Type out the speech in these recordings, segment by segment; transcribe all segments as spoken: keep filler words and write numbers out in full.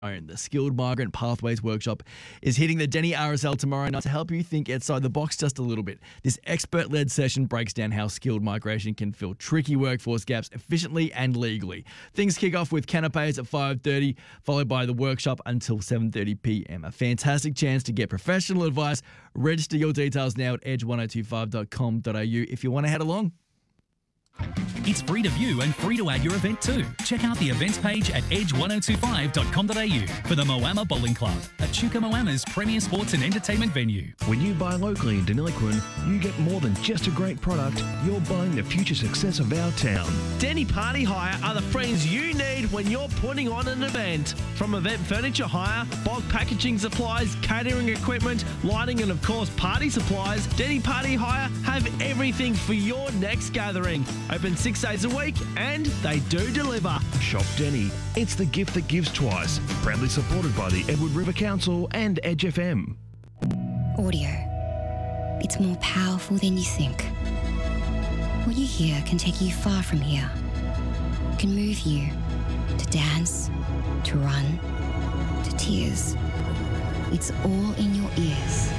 own. The Skilled Migrant Pathways Workshop is hitting the Denny R S L tomorrow night to help you think outside the box just a little bit. This expert-led session breaks down how skilled migration can fill tricky workforce gaps efficiently and legally. Things kick off with canapes at five thirty, followed by the workshop until seven thirty p.m. A fantastic chance to get professional advice. Register your details now at edge ten twenty-five dot com dot a u if you want to head along. It's free to view and free to add your event too. Check out the events page at edge ten twenty-five dot com dot a u for the Moama Bowling Club, Echuca Moama's premier sports and entertainment venue. When you buy locally in Deniliquin, you get more than just a great product. You're buying the future success of our town. Denny Party Hire are the friends you need when you're putting on an event. From event furniture hire, bulk packaging supplies, catering equipment, lighting and of course party supplies, Denny Party Hire have everything for your next gathering. Open six days a week and they do deliver. Shop Denny. It's the gift that gives twice. Proudly supported by the Edward River Council and Edge F M. Audio. It's more powerful than you think. What you hear can take you far from here. It can move you to dance, to run, to tears. It's all in your ears.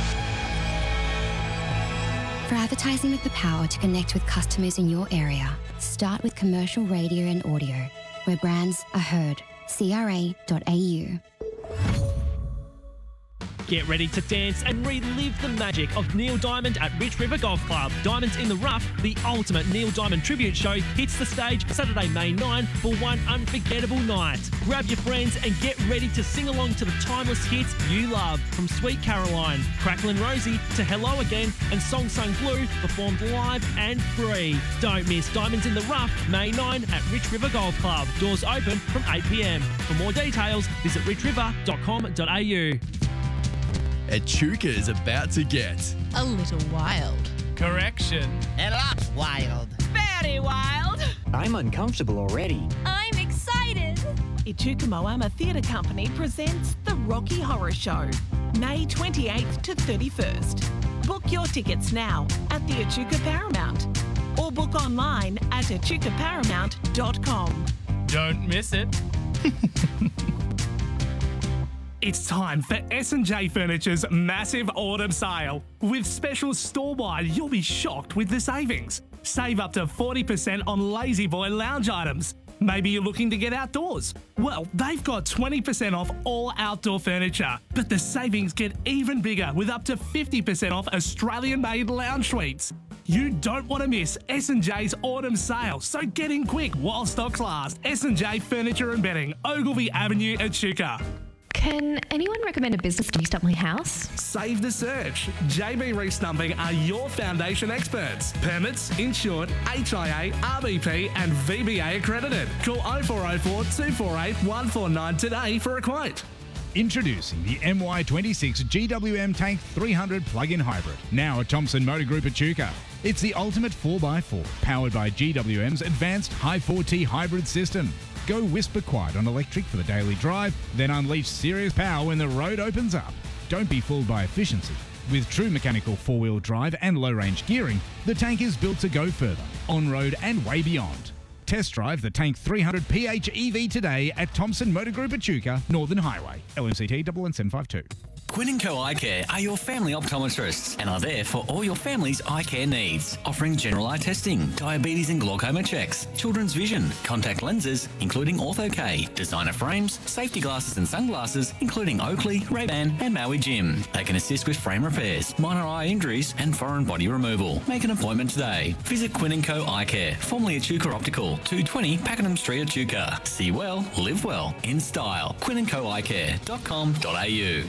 For advertising with the power to connect with customers in your area, start with commercial radio and audio, where brands are heard. c r a dot a u. Get ready to dance and relive the magic of Neil Diamond at Rich River Golf Club. Diamonds in the Rough, the ultimate Neil Diamond tribute show, hits the stage Saturday, May ninth for one unforgettable night. Grab your friends and get ready to sing along to the timeless hits you love, from Sweet Caroline, Cracklin' Rosie to Hello Again and Song Sung Blue, performed live and free. Don't miss Diamonds in the Rough, May ninth at Rich River Golf Club. Doors open from eight p.m. For more details, visit rich river dot com dot a u. Echuca is about to get a little wild. Correction. A lot wild. Very wild. I'm uncomfortable already. I'm excited. Echuca Moama Theatre Company presents The Rocky Horror Show, May twenty-eighth to thirty-first. Book your tickets now at the Echuca Paramount or book online at echuca paramount dot com. Don't miss it. It's time for S and J Furniture's massive autumn sale. With special store-wide, you'll be shocked with the savings. Save up to forty percent on Lazy Boy lounge items. Maybe you're looking to get outdoors. Well, they've got twenty percent off all outdoor furniture. But the savings get even bigger with up to fifty percent off Australian-made lounge suites. You don't want to miss S and J's autumn sale, so get in quick while stocks last. S and J Furniture and Bedding, Ogilvy Avenue, Echuca. Can anyone recommend a business to restart my house? Save the search. J B Restumping are your foundation experts. Permits, insured, H I A, R B P and V B A accredited. Call oh four oh four, two four eight, one four nine today for a quote. Introducing the M Y twenty-six G W M Tank three hundred plug-in hybrid, now at Thompson Motor Group Echuca. It's the ultimate four by four, powered by G W M's advanced High four T hybrid system. Go whisper quiet on electric for the daily drive, then unleash serious power when the road opens up. Don't be fooled by efficiency. With true mechanical four-wheel drive and low-range gearing, the tank is built to go further, on-road and way beyond. Test drive the Tank three hundred P H E V today at Thompson Motor Group Echuca, Northern Highway. L M C T one one seven five two. Quinn and Co Eye Care are your family optometrists and are there for all your family's eye care needs, offering general eye testing, diabetes and glaucoma checks, children's vision, contact lenses, including Ortho-K, designer frames, safety glasses and sunglasses, including Oakley, Ray-Ban and Maui Jim. They can assist with frame repairs, minor eye injuries and foreign body removal. Make an appointment today. Visit Quinn and Co Eye Care, formerly Echuca Optical, two twenty Pakenham Street, Echuca. See well, live well, in style. quinn and co eye care dot com dot a u.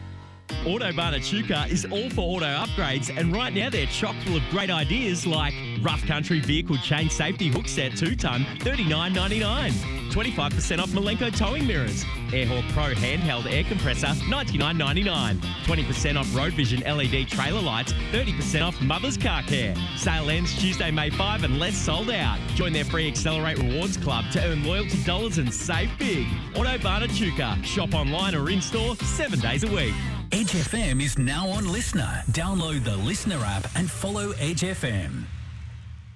Autobarn Echuca is all for auto upgrades, and right now they're chock full of great ideas like Rough Country Vehicle Chain Safety Hook Set two ton, thirty-nine ninety-nine. twenty-five percent off Malenko Towing Mirrors. Airhawk Pro Handheld Air Compressor, ninety-nine ninety-nine. twenty percent off Road Vision L E D Trailer Lights, thirty percent off Mother's Car Care. Sale ends Tuesday, May fifth and less sold out. Join their free Accelerate Rewards Club to earn loyalty dollars and save big. Autobarn Echuca. Shop online or in-store seven days a week. Edge F M is now on Listener. Download the Listener app and follow Edge F M.